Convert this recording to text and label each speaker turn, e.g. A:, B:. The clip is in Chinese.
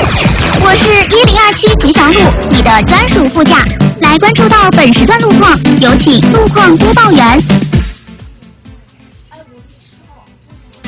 A: 我是1027吉祥路，你的专属副驾。来关注到本时段路况，有请路况播报员。